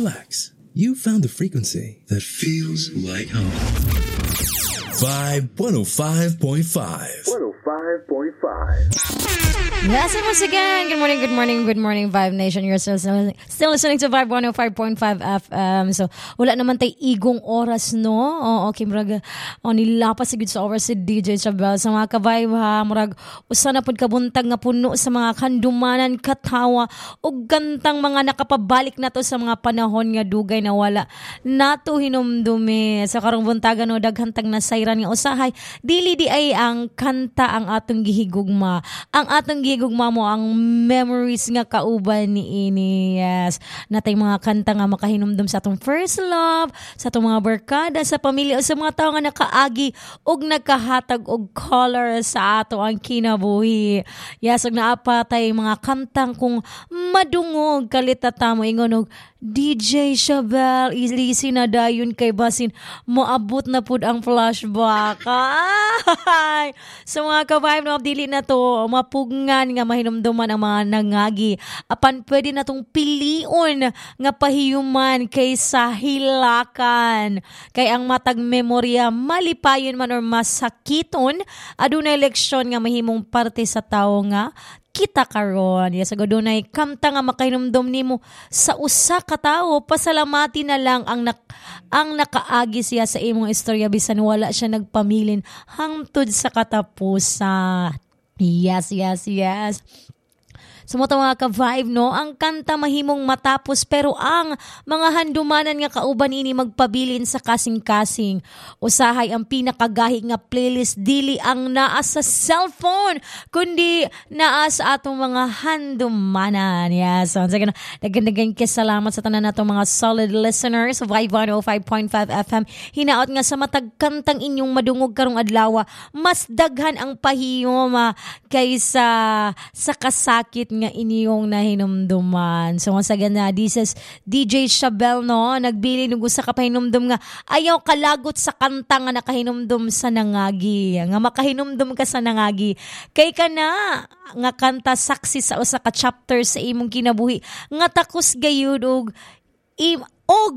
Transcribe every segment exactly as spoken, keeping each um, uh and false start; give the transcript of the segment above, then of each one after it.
relax. You found the frequency that feels like home. Vibe one oh five point five. one oh five point five. Yes, and once again, good morning, good morning, good morning, Vibe Nation. You're still, still listening to Vibe one oh five point five F M. So, wala naman tayo igong oras, no? Oo, okay, murag, oh, nilapas sigid sa oras si D J Chabel. Sa mga ka-vibe, ha, murag, usa na pud kabuntag nga puno sa mga kandumanan, katawa, o gantang mga nakapabalik na to sa mga panahon nga dugay na wala nato hinumdumi. Sa karong buntagan, no, daghantang nasayran nga usahay, dili di ay ang kanta ang atong gihigugma. Ang atong gihigugma mo ang memories nga kauban ni ini. Yes. Natay mga kanta nga makahinumdum sa atong first love, sa atong mga barkada, sa pamilya, o sa mga tao nga nakaagi og nagkahatag og color sa ato ang kinabuhi. Yes, og naapatay mga kantang kung madungog kalitata mo ingon og D J Chabel, ilisi na dayon kay basin moabot na pud ang flashback. Ay! Sa mga ka-vibe na dili na to mapugngan nga mahinumduman ang mga nangagi. Apan pwede na tong pilion nga pahiyuman kaysa hilakan. Kay ang matag memorya malipayon man or masakiton, adunay leksyon nga mahimong parte sa tao nga kita karon. Yes, agad dunay kanta nga makahinumdum nimo sa usa ka tawo, pasalamati na lang ang nak ang nakaagi siya sa imong istorya bisan wala siya nagpamilin hangtod sa katapusan. Yes, yes, yes. Sumuta mga ka-vibe, no? Ang kanta mahimong matapos pero ang mga handumanan nga kauban ini magpabilin sa kasing-kasing. Usahay ang pinakagahi nga playlist dili ang naa sa cellphone kundi naa sa atong mga handumanan. Yes. So, sige na. Dagan-dagan salamat sa tanan natong mga solid listeners of Vibe one oh five point five F M. Hinaot nga sa matag kantang inyong madungog karong adlaw, mas daghan ang pahiyom ah, kaysa sa kasakit nga inyong nahinumduman. So once again na, this is D J Chabel, no? Nagbili ng usa ka pahinumdum nga ayaw kalagot sa kanta nga nakahinumdum sa nangagi. Nga makahinumdum ka sa nangagi. Kay ka na nga kanta saksi sa usa ka chapter sa imong kinabuhi. Nga takos gayud og im og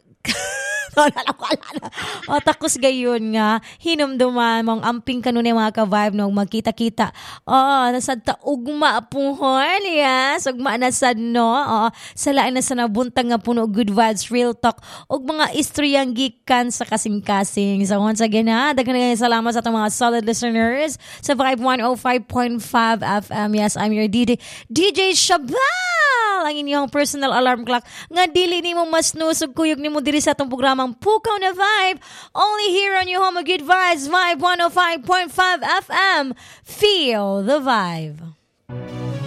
o takos gayon nga hinumduman mong amping kanunay mga ka-vibe no magkita-kita. Oh, nasad ta ugma puhon, yes, ugma na sad no. Oh, salaan na sa nabuntang nga puno good vibes, real talk ug mga istoryang gikan sa kasing-kasing. So once again ha, daghan salamat sa atong mga solid listeners sa Vibe one oh five point five F M. Yes, I'm your D J D J Chabel, ang inyong personal alarm clock nga dili nimo mas nusog kuyog nimo diri sa atong programa Pukaw na Vibe, only here on your home of good vibes, Vibe one oh five point five F M. Feel the vibe.